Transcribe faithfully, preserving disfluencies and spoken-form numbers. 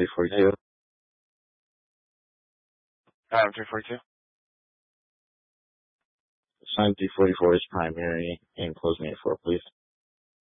three forty-two. Item three forty-two. Sign three forty-four is primary and closing at four, please.